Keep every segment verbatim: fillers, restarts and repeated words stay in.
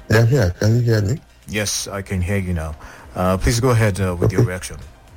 Yeah, I'm here. Can you hear me? Yes, I can hear you now. Uh, please go ahead uh, with okay. your reaction.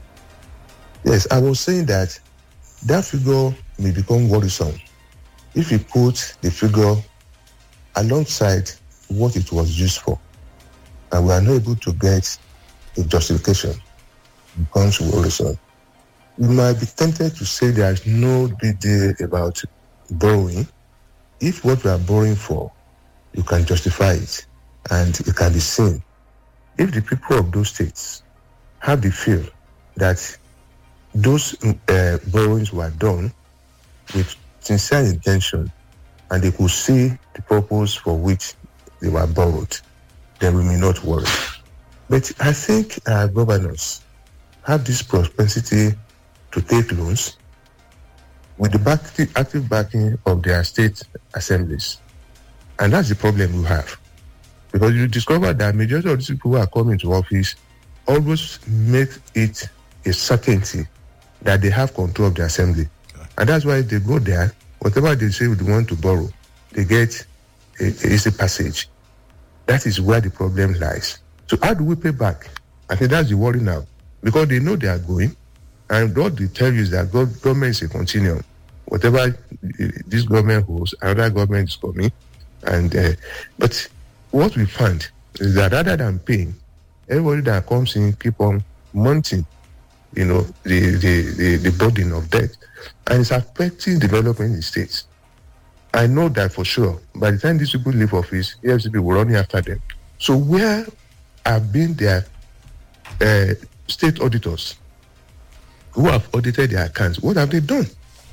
Yes, I was saying that that figure may become worrisome if you put the figure alongside what it was used for, and we are not able to get a justification. It becomes worrisome. You might be tempted to say there is no big deal about borrowing. If what we are borrowing for, you can justify it, and it can be seen. If the people of those states have the feel that those uh, borrowings were done with sincere intention, and they could see the purpose for which they were borrowed, then we may not worry. But I think our governors have this propensity to take loans with the back, active backing of their state assemblies. And that's the problem we have. Because you discover that majority of these people who are coming to office always make it a certainty that they have control of the assembly. Okay. And that's why they go there, whatever they say they want to borrow, they get a, a easy passage. That is where the problem lies. So how do we pay back? I think that's the worry now. Because they know they are going, and what they tell you is that God, government is a continuum. Whatever this government holds, another government is coming. And uh, but what we find is that rather than paying, everybody that comes in keep on mounting, you know, the, the, the, the burden of debt. And it's affecting development in the states. I know that for sure. By the time these people leave office, E F C C will run after them. So where have been their uh, state auditors who have audited their accounts? What have they done?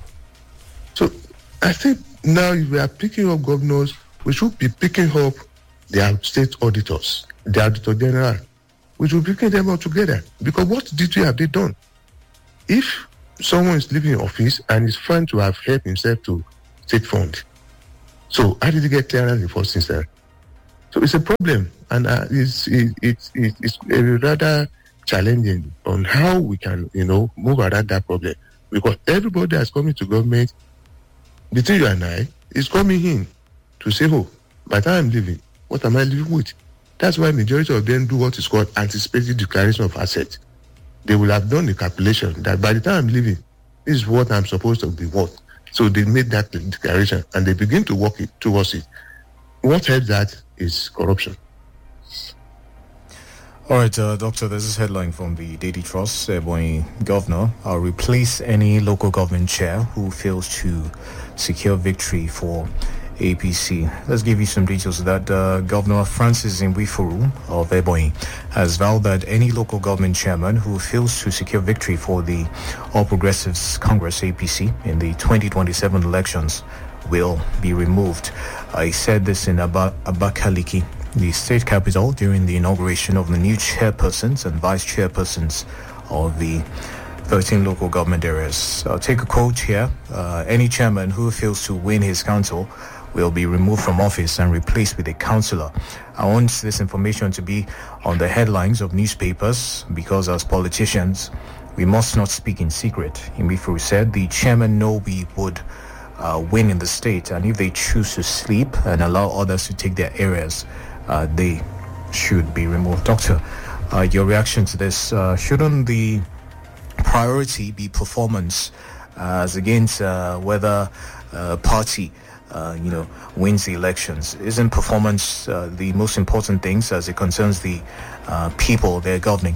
So I think now if we are picking up governors, we should be picking up their state auditors, the Auditor General. We should be picking them all together. Because what did we have they done? If someone is leaving office and is trying to have helped himself to state fund, so how did he get clearance in the first instance? So it's a problem, and uh, it's, it, it, it, it's a rather challenging on how we can, you know, move around that problem. Because everybody that's coming to government, between you and I, is coming in to say, oh, by the time I'm leaving, what am I living with? That's why majority of them do what is called anticipated declaration of assets. They will have done the calculation that by the time I'm leaving, this is what I'm supposed to be worth. So they made that declaration and they begin to work it towards it. What helps that is corruption. All right, uh, Doctor, this is headline from the Daily Trust. Ebonyi Governor, I'll replace any local government chair who fails to secure victory for A P C. Let's give you some details. That uh, Governor Francis Nwifuru of Ebonyi has vowed that any local government chairman who fails to secure victory for the All Progressives Congress A P C in the twenty twenty-seven elections will be removed. I said this in Aba- Abakaliki, the state capital, during the inauguration of the new chairpersons and vice chairpersons of the thirteen local government areas. I'll take a quote here. Uh, any chairman who fails to win his council will be removed from office and replaced with a councillor. I want this information to be on the headlines of newspapers because as politicians, we must not speak in secret. Nwifuru said the chairman know we would uh, win in the state, and if they choose to sleep and allow others to take their areas, uh, they should be removed. Doctor, uh, your reaction to this, uh, shouldn't the priority be performance uh, as against uh, whether uh, party Uh, you know, wins the elections? Isn't performance uh, the most important things as it concerns the uh, people they're governing?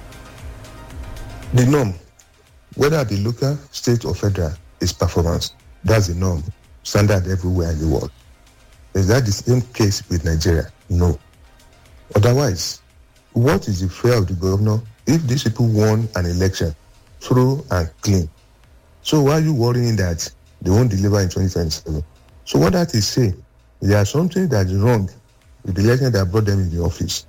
The norm, whether at the local, state, or federal, is performance. That's the norm, standard everywhere in the world. Is that the same case with Nigeria? No. Otherwise, what is the fear of the governor if these people won an election through and clean? So why are you worrying that they won't deliver in twenty twenty-seven? So what that is saying, there is something that is wrong with the election that brought them in the office.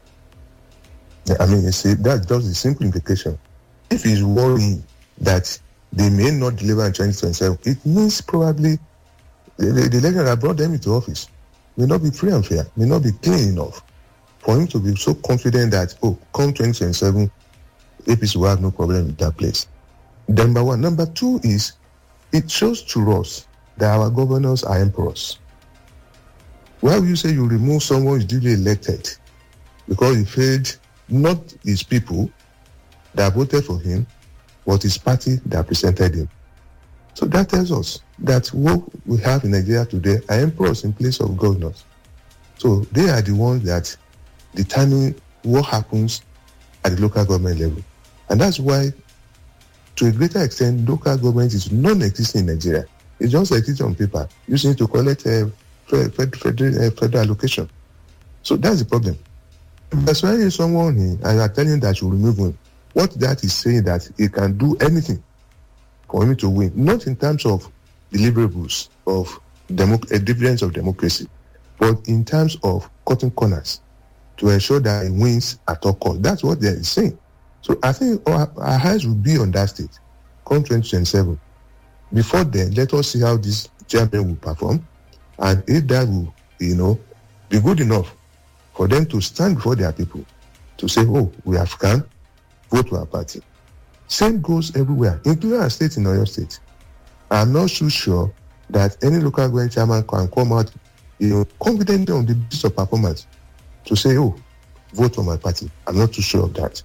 I mean, it's a, that's just the simple implication. If he's worrying that they may not deliver in twenty twenty-seven, it means probably the, the, the election that brought them into office may not be free and fair, may not be clean enough for him to be so confident that, oh, come twenty twenty-seven, A P C will have no problem with that place. Number one. Number two is, it shows to us that our governors are emperors. Why would you say you remove someone who is duly elected because he failed not his people that voted for him, but his party that presented him? So that tells us that what we have in Nigeria today are emperors in place of governors. So they are the ones that determine what happens at the local government level. And that's why, to a greater extent, local government is non-existent in Nigeria. It just exists on paper, using it to collect a federal, federal, federal allocation. So that's the problem. That's why if someone here, and are telling that you remove him, what that is saying that he can do anything for him to win, not in terms of deliverables of demo, a dividends of democracy, but in terms of cutting corners to ensure that he wins at all costs. That's what they're saying. So I think our, our eyes will be on that state come twenty twenty-seven. Before then, let us see how this chairman will perform, and if that will, you know, be good enough for them to stand before their people to say, oh, we have come, vote to our party. Same goes everywhere, including our state in Oyo State. I'm not so sure that any local government chairman can come out, you know, confidently on the basis of performance to say, oh, vote for my party. I'm not too sure of that.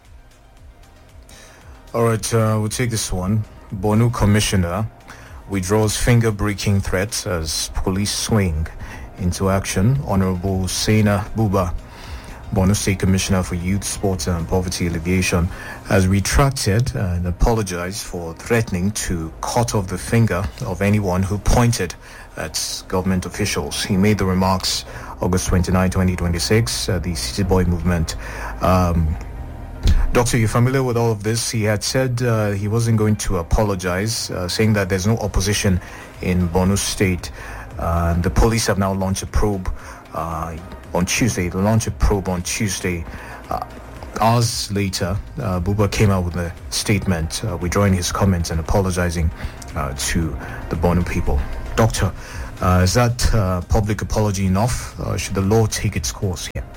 All right, uh, we'll take this one. Borno Commissioner withdraws finger-breaking threats as police swing into action. Honorable Sena Buba, Borno State Commissioner for Youth, Sports and Poverty Alleviation, has retracted and apologized for threatening to cut off the finger of anyone who pointed at government officials. He made the remarks August twenty-ninth, twenty twenty-six at the City Boy movement. Um, Doctor, you're familiar with all of this. He had said uh, he wasn't going to apologize, uh, saying that there's no opposition in Borno State. Uh, the police have now launched a probe uh, on Tuesday. They launched a probe on Tuesday. Uh, hours later, uh, Buba came out with a statement uh, withdrawing his comments and apologizing uh, to the Borno people. Doctor, uh, is that uh, public apology enough? Uh, should the law take its course here?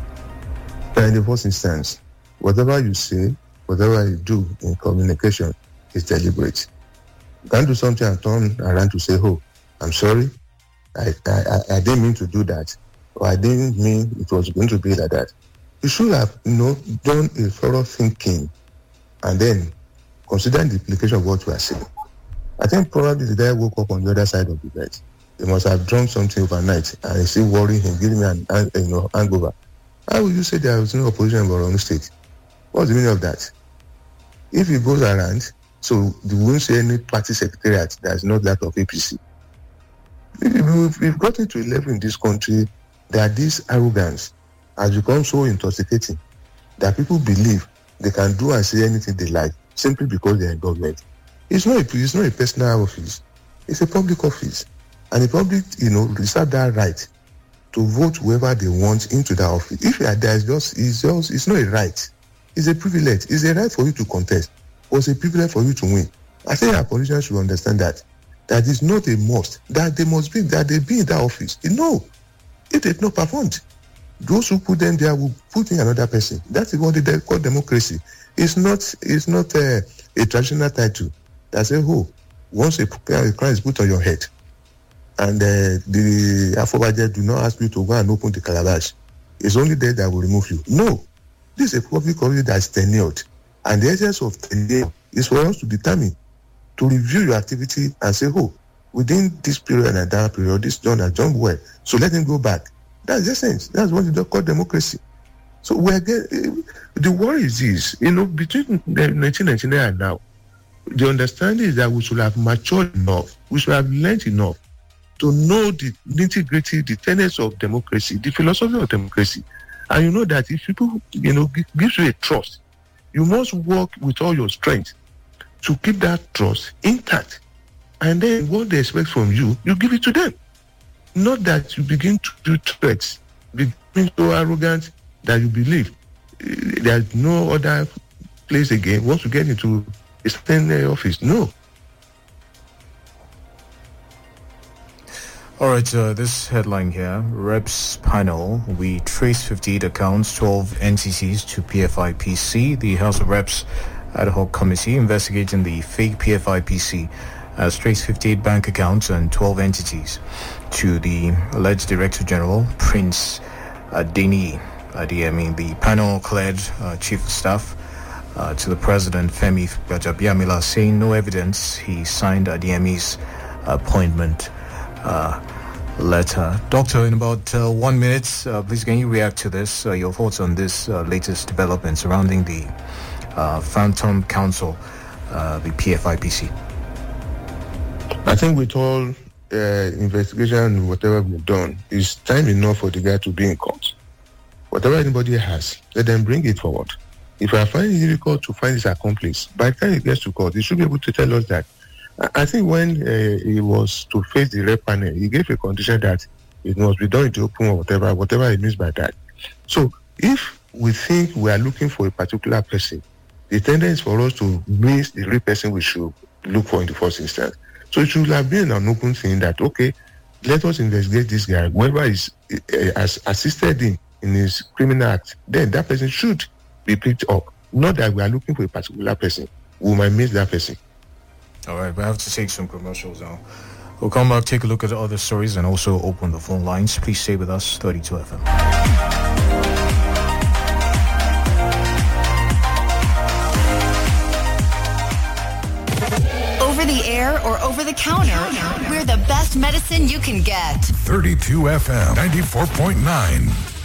In the first instance, whatever you say, whatever you do in communication is deliberate. You can't do something and turn around to say, oh, I'm sorry, I, I, I didn't mean to do that, or I didn't mean it was going to be like that. You should have, you know, done a thorough thinking and then consider the implication of what you are saying. I think probably the guy woke up on the other side of the bed. He must have drunk something overnight and it's still worrying him, giving me an, an you know, hangover. How will you say there was no opposition in Borno State? What's the meaning of that? If he goes around, so you won't say any party secretariat that is not that of A P C. We've, we've gotten to a level in this country that this arrogance has become so intoxicating that people believe they can do and say anything they like simply because they're in government. It's not a, it's not a personal office. It's a public office. And the public, you know, reserve that right to vote whoever they want into that office. If you are there, it's just, it's just, it's not a right. It's a privilege. It's a right for you to contest, but it's a privilege for you to win. I think our politicians should understand that. That is not a must. That they must be, that they be in that office. No. If they've not performed, those who put them there will put in another person. That's what they call democracy. It's not, it's not a, a traditional title that says, oh, once a crown is put on your head, and uh, the Afrobajet do not ask you to go and open the calabash, it's only there that will remove you. No. This is a public holiday that's tenured. And the essence of tenure is for us to determine, to review your activity and say, oh, within this period and that period, this John has done well, so let him go back. That's the essence. That's what you call democracy. So we're getting, the worry is this, you know, between nineteen ninety-nine and now, the understanding is that we should have matured enough, we should have learned enough to know the nitty-gritty, the tenets of democracy, the philosophy of democracy. And you know that if people, you know, give, gives you a trust, you must work with all your strength to keep that trust intact. And then what they expect from you, you give it to them. Not that you begin to do threats, becoming so arrogant that you believe uh, there's no other place again once you get into a certain office. No. All right, uh, this headline here, Reps panel, we trace fifty-eight accounts, twelve entities to P F I P C. The House of Reps ad hoc committee investigating the fake P F I P C has traced fifty-eight bank accounts and twelve entities. to the alleged Director General, Prince Adeniyi Adeyemi. The panel cleared uh, Chief of Staff uh, to the President, Femi Gbajabiamila, saying no evidence he signed Adeyemi's appointment uh, letter. Doctor, in about uh, one minute, uh, please can you react to this? Uh, your thoughts on this uh, latest development surrounding the uh, Phantom Council, uh, the P F I P C? I think with all uh, investigation, whatever we've done, it's time enough for the guy to be in court. Whatever anybody has, let them bring it forward. If I find it difficult to find his accomplice, by the time he gets to court, he should be able to tell us that. I think when uh, he was to face the rep panel, he gave a condition that it must be done in the open or whatever, whatever he means by that. So if we think we are looking for a particular person, the tendency is for us to miss the real person we should look for in the first instance. So it should have been an open thing that, okay, let us investigate this guy. Whoever is, uh, has assisted him in his criminal act, then that person should be picked up. Not that we are looking for a particular person. We might miss that person. All right, we have to take some commercials now. We'll come back, take a look at the other stories, and also open the phone lines. Please stay with us, thirty-two F M. Over the air or over the counter, we're the best medicine you can get. thirty-two F M, ninety-four point nine.